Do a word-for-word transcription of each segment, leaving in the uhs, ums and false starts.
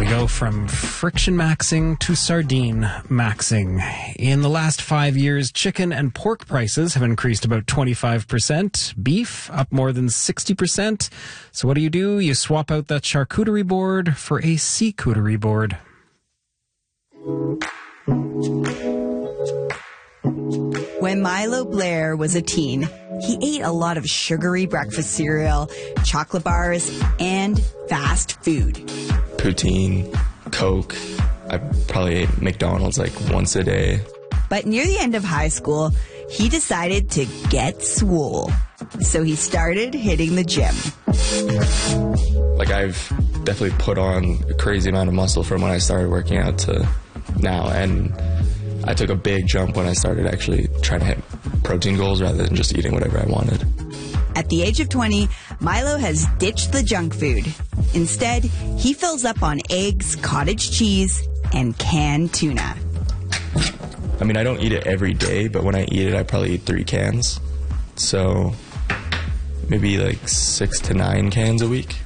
We go from friction maxing to sardine maxing. In the last five years, chicken and pork prices have increased about twenty-five percent. Beef up more than sixty percent. So what do you do? You swap out that charcuterie board for a seacouterie board. When Milo Blair was a teen, he ate a lot of sugary breakfast cereal, chocolate bars, and fast food. Poutine, Coke. I probably ate McDonald's like once a day. But near the end of high school, he decided to get swole. So he started hitting the gym. Like, I've definitely put on a crazy amount of muscle from when I started working out to now. And I took a big jump when I started actually trying to hit protein goals rather than just eating whatever I wanted. At the age of twenty, Milo has ditched the junk food. Instead, he fills up on eggs, cottage cheese, and canned tuna. I mean, I don't eat it every day, but when I eat it, I probably eat three cans. So maybe like six to nine cans a week.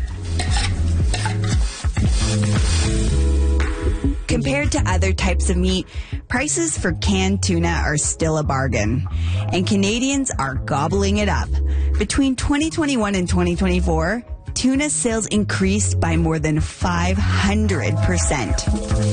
Compared to other types of meat, prices for canned tuna are still a bargain, and Canadians are gobbling it up. Between twenty twenty-one and twenty twenty-four, tuna sales increased by more than five hundred percent.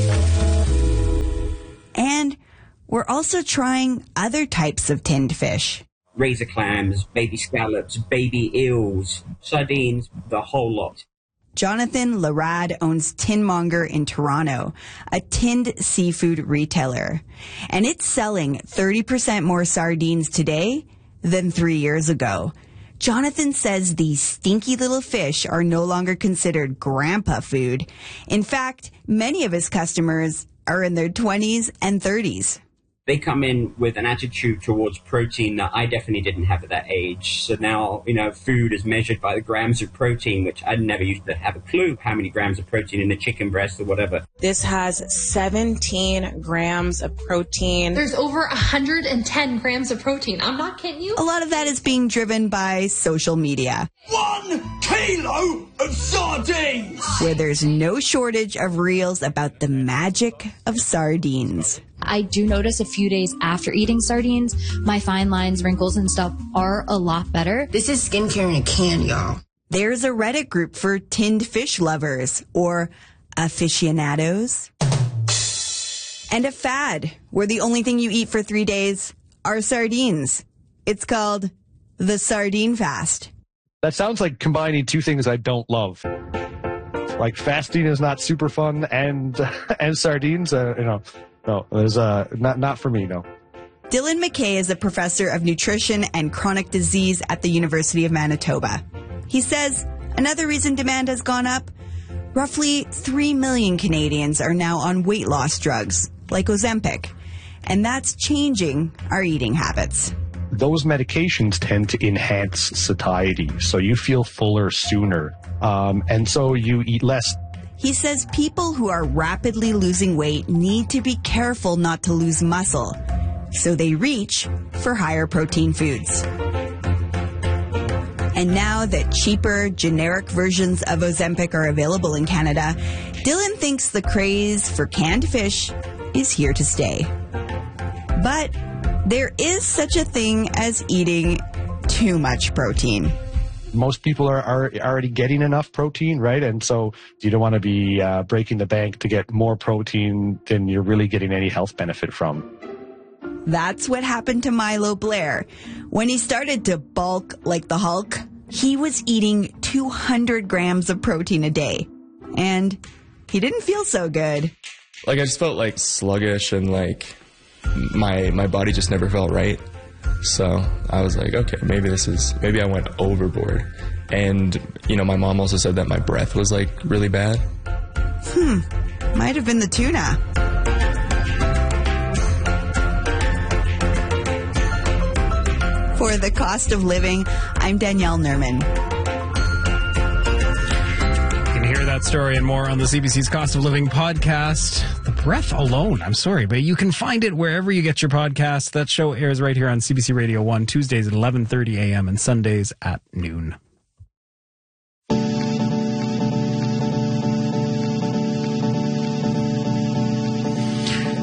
And we're also trying other types of tinned fish. Razor clams, baby scallops, baby eels, sardines, the whole lot. Jonathan Larad owns Tinmonger in Toronto, a tinned seafood retailer. And it's selling thirty percent more sardines today than three years ago. Jonathan says these stinky little fish are no longer considered grandpa food. In fact, many of his customers are in their twenties and thirties. They come in with an attitude towards protein that I definitely didn't have at that age. So now, you know, food is measured by the grams of protein, which I never used to have a clue how many grams of protein in a chicken breast or whatever. This has seventeen grams of protein. There's over one hundred ten grams of protein. I'm not kidding you. A lot of that is being driven by social media. One kilo of sardines! Where there's no shortage of reels about the magic of sardines. I do notice a few days after eating sardines, my fine lines, wrinkles, and stuff are a lot better. This is skincare in a can, y'all. There's a Reddit group for tinned fish lovers, or aficionados. And a fad, where the only thing you eat for three days are sardines. It's called the Sardine Fast. That sounds like combining two things I don't love. Like, fasting is not super fun, and and sardines, uh, you know... No, there's uh, not not for me, no. Dylan McKay is a professor of nutrition and chronic disease at the University of Manitoba. He says another reason demand has gone up, roughly three million Canadians are now on weight loss drugs, like Ozempic, and that's changing our eating habits. Those medications tend to enhance satiety, so you feel fuller sooner, um, and so you eat less. He says people who are rapidly losing weight need to be careful not to lose muscle, so they reach for higher protein foods. And now that cheaper, generic versions of Ozempic are available in Canada, Dylan thinks the craze for canned fish is here to stay. But there is such a thing as eating too much protein. Most people are, are already getting enough protein, right? And so you don't want to be uh, breaking the bank to get more protein than you're really getting any health benefit from. That's what happened to Milo Blair. When he started to bulk like the Hulk, he was eating two hundred grams of protein a day. And he didn't feel so good. Like, I just felt like sluggish and like my my body just never felt right. So I was like, okay, maybe this is, maybe I went overboard. And, you know, my mom also said that my breath was like really bad. Hmm, might have been the tuna. For The Cost of Living, I'm Danielle Nerman. You can hear that story and more on the C B C's Cost of Living podcast. The breath alone, I'm sorry, but you can find it wherever you get your podcasts. That show airs right here on C B C Radio one, Tuesdays at eleven thirty a.m. and Sundays at noon.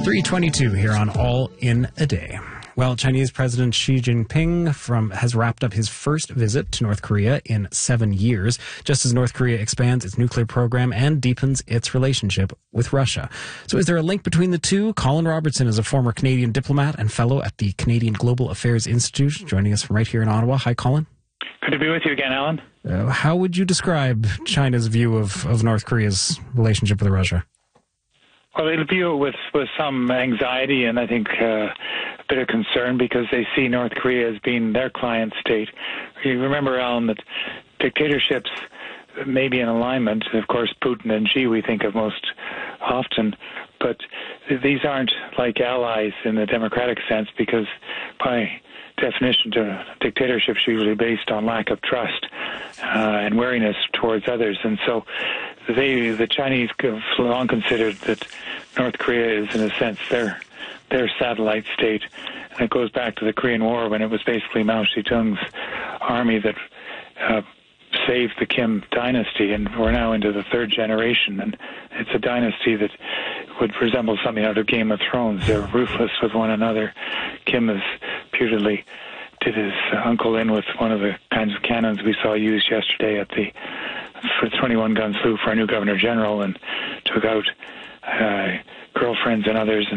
three twenty-two here on All in a Day. Well, Chinese President Xi Jinping from has wrapped up his first visit to North Korea in seven years, just as North Korea expands its nuclear program and deepens its relationship with Russia. So is there a link between the two? Colin Robertson is a former Canadian diplomat and fellow at the Canadian Global Affairs Institute, joining us from right here in Ottawa. Hi, Colin. Good to be with you again, Alan. Uh, how would you describe China's view of, of North Korea's relationship with Russia? Well, they'll view it with, with some anxiety and I think uh, a bit of concern because they see North Korea as being their client state. You remember, Alan, that dictatorships may be in alignment. Of course, Putin and Xi we think of most often, but these aren't like allies in the democratic sense because by definition, dictatorships are usually based on lack of trust uh, and wariness towards others. And so they, the Chinese have long considered that North Korea is, in a sense, their their satellite state. And it goes back to the Korean War when it was basically Mao Zedong's army that uh, saved the Kim dynasty. And we're now into the third generation. And it's a dynasty that would resemble something out of Game of Thrones. They're ruthless with one another. Kim is reputedly did his uncle in with one of the kinds of cannons we saw used yesterday at the for twenty-one gun salute for our new governor general and took out uh, girlfriends and others.